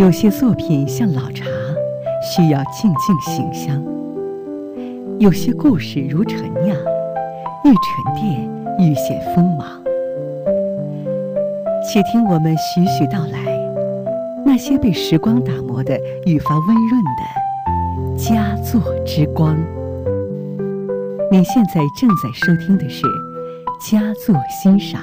有些作品像老茶，需要静静醒香；有些故事如陈酿，愈沉淀愈显锋芒。且听我们徐徐道来，那些被时光打磨的愈发温润的佳作之光。您现在正在收听的是佳作欣赏。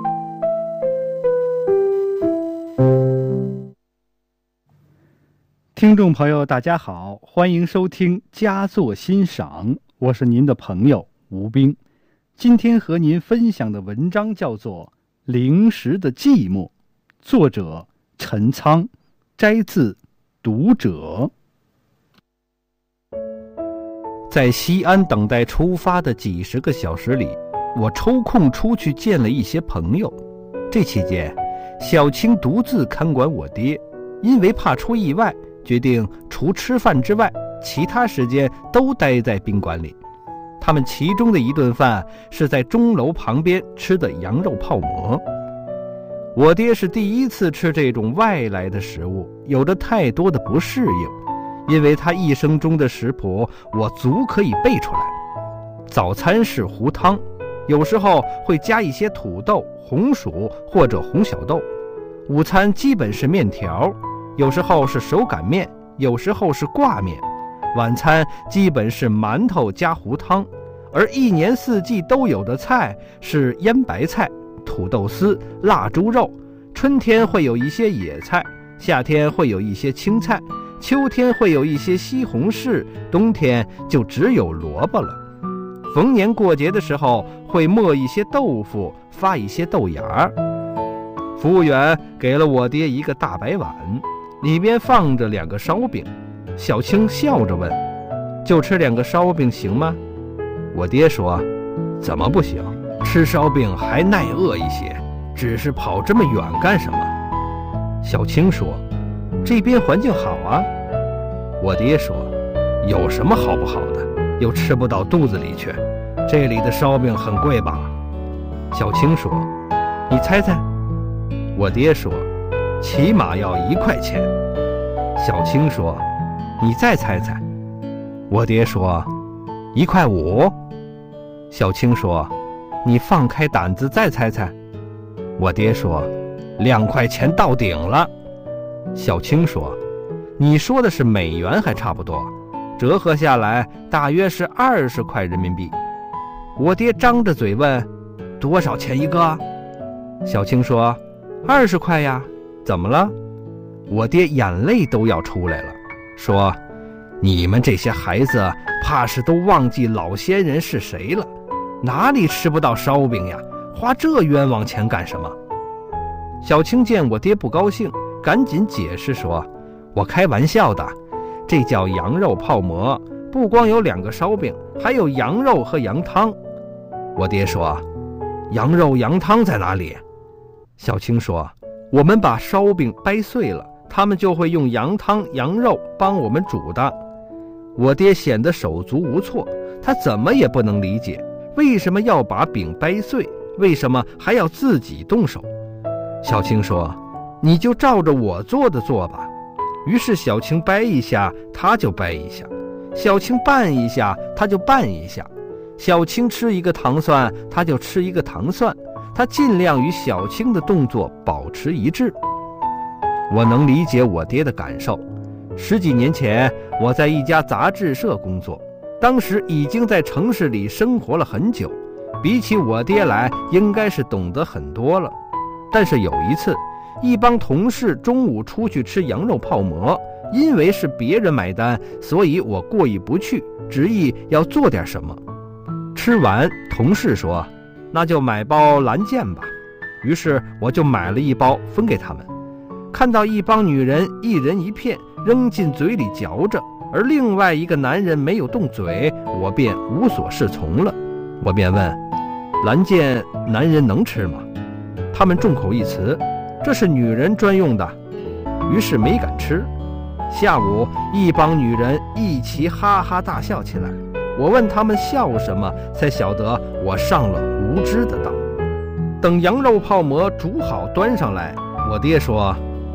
听众朋友大家好，欢迎收听佳作欣赏，我是您的朋友吴冰。今天和您分享的文章叫做《零时的寂寞》，作者陈仓，摘自《读者》。在西安等待出发的几十个小时里，我抽空出去见了一些朋友。这期间，小青独自看管我爹，因为怕出意外，决定除吃饭之外，其他时间都待在宾馆里。他们其中的一顿饭是在钟楼旁边吃的羊肉泡馍。我爹是第一次吃这种外来的食物，有着太多的不适应，因为他一生中的食谱我足可以背出来。早餐是糊汤，有时候会加一些土豆、红薯或者红小豆。午餐基本是面条，有时候是手擀面，有时候是挂面。晚餐基本是馒头加糊汤，而一年四季都有的菜是腌白菜、土豆丝、腊猪肉。春天会有一些野菜，夏天会有一些青菜，秋天会有一些西红柿，冬天就只有萝卜了。逢年过节的时候会磨一些豆腐，发一些豆芽。服务员给了我爹一个大白碗，里边放着2个烧饼。小青笑着问：“就吃2个烧饼行吗？”我爹说：“怎么不行？吃烧饼还耐饿一些，只是跑这么远干什么？”小青说：“这边环境好啊。”我爹说：“有什么好不好的？又吃不到肚子里去。这里的烧饼很贵吧？”小青说：“你猜猜。”我爹说：“起码要1块钱。”小青说：“你再猜猜。”我爹说：“1块5。”小青说：“你放开胆子再猜猜。”我爹说：“2块钱到顶了。”小青说：“你说的是美元还差不多，折合下来大约是20块人民币。”我爹张着嘴问：“多少钱一个？”小青说：“20块呀。”怎么了？我爹眼泪都要出来了，说：“你们这些孩子怕是都忘记老先人是谁了，哪里吃不到烧饼呀？花这冤枉钱干什么？”小青见我爹不高兴，赶紧解释说：“我开玩笑的，这叫羊肉泡馍，不光有2个烧饼，还有羊肉和羊汤。”我爹说：“羊肉羊汤在哪里？”小青说：“我们把烧饼掰碎了，他们就会用羊汤、羊肉帮我们煮的。”我爹显得手足无措，他怎么也不能理解，为什么要把饼掰碎，为什么还要自己动手。小青说：“你就照着我做的做吧。”于是小青掰一下，他就掰一下；小青拌一下，他就拌一下；小青吃一个糖蒜，他就吃一个糖蒜。他尽量与小青的动作保持一致。我能理解我爹的感受。10几年前，我在一家杂志社工作，当时已经在城市里生活了很久，比起我爹来，应该是懂得很多了。但是有一次，一帮同事中午出去吃羊肉泡馍，因为是别人买单，所以我过意不去，执意要做点什么。吃完，同事说：“那就买包蓝箭吧。”于是我就买了1包分给他们。看到一帮女人一人一片扔进嘴里嚼着，而另外一个男人没有动嘴，我便无所适从了。我便问：“蓝箭男人能吃吗？”他们众口一词：“这是女人专用的。”于是没敢吃。下午一帮女人一起哈哈大笑起来。我问他们笑什么，才晓得我上了无知的当。等羊肉泡馍煮好端上来，我爹说：“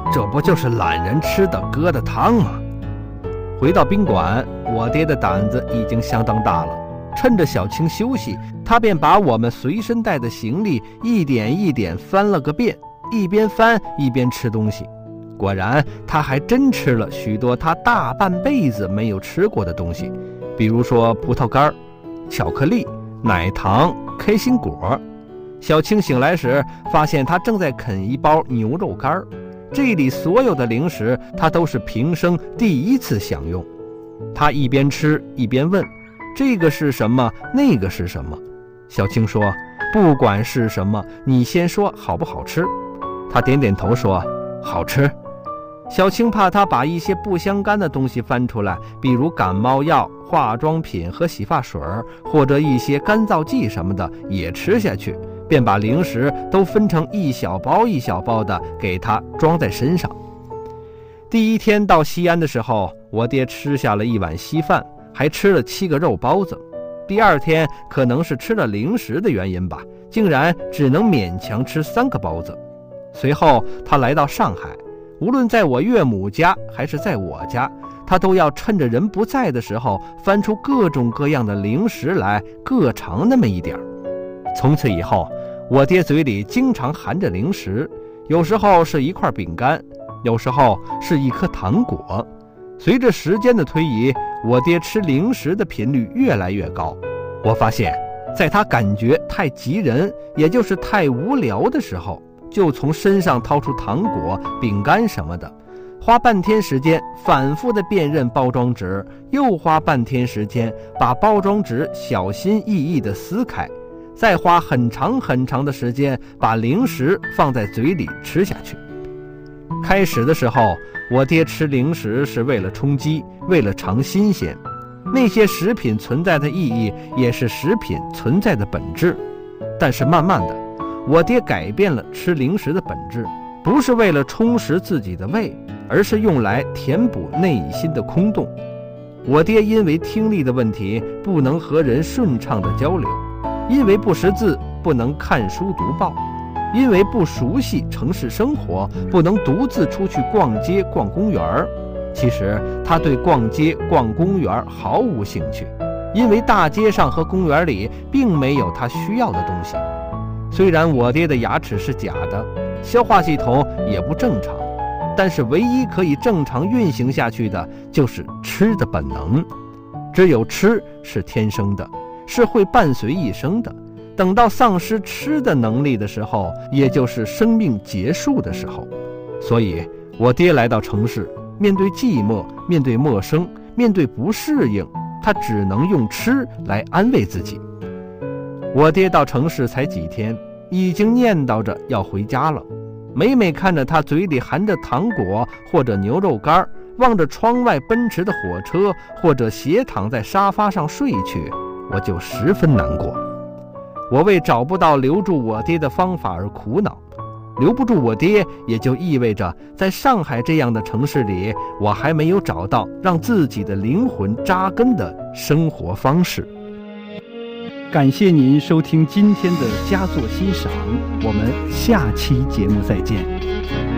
这不就是懒人吃的疙瘩汤吗？回到宾馆，我爹的胆子已经相当大了。趁着小青休息，他便把我们随身带的行李一点一点翻了个遍，一边翻一边吃东西。果然，他还真吃了许多他大半辈子没有吃过的东西，比如说葡萄干、巧克力、奶糖、开心果。小青醒来时，发现他正在啃一包牛肉干，这里所有的零食他都是平生第一次享用。他一边吃一边问，这个是什么，那个是什么？小青说，不管是什么，你先说好不好吃。他点点头说，好吃。小青怕他把一些不相干的东西翻出来，比如感冒药、化妆品和洗发水，或者一些干燥剂什么的也吃下去，便把零食都分成一小包一小包的给他装在身上。第一天到西安的时候，我爹吃下了一碗稀饭，还吃了7个肉包子。第二天可能是吃了零食的原因吧，竟然只能勉强吃3个包子。随后他来到上海，无论在我岳母家还是在我家，他都要趁着人不在的时候翻出各种各样的零食来，各尝那么一点。从此以后，我爹嘴里经常含着零食，有时候是一块饼干，有时候是一颗糖果。随着时间的推移，我爹吃零食的频率越来越高。我发现，在他感觉太急人，也就是太无聊的时候，就从身上掏出糖果、饼干什么的，花半天时间反复地辨认包装纸，又花半天时间把包装纸小心翼翼地撕开，再花很长很长的时间把零食放在嘴里吃下去。开始的时候，我爹吃零食是为了充饥，为了尝新鲜，那些食品存在的意义也是食品存在的本质。但是慢慢的，我爹改变了吃零食的本质，不是为了充实自己的胃，而是用来填补内心的空洞。我爹因为听力的问题不能和人顺畅的交流，因为不识字不能看书读报，因为不熟悉城市生活不能独自出去逛街逛公园。其实他对逛街逛公园毫无兴趣，因为大街上和公园里并没有他需要的东西。虽然我爹的牙齿是假的，消化系统也不正常，但是唯一可以正常运行下去的就是吃的本能。只有吃是天生的，是会伴随一生的。等到丧失吃的能力的时候，也就是生命结束的时候。所以我爹来到城市，面对寂寞，面对陌生，面对不适应，他只能用吃来安慰自己。我爹到城市才几天，已经念叨着要回家了。每每看着他嘴里含着糖果或者牛肉干，望着窗外奔驰的火车，或者斜躺在沙发上睡去，我就十分难过。我为找不到留住我爹的方法而苦恼。留不住我爹，也就意味着在上海这样的城市里，我还没有找到让自己的灵魂扎根的生活方式。 感谢您收听今天的佳作欣赏，我们下期节目再见。